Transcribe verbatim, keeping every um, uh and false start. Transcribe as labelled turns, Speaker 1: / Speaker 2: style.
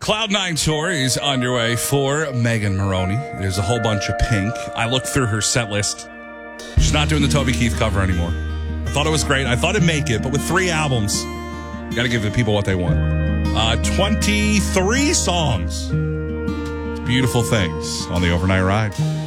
Speaker 1: Cloud Nine Tour is underway for Megan Maroney. There's a whole bunch of Pink. I looked through her set list. She's not doing the Toby Keith cover anymore. I thought it was great. I thought it'd make it, but with three albums, you got to give the people what they want. Uh, twenty-three songs. Beautiful things on the overnight ride.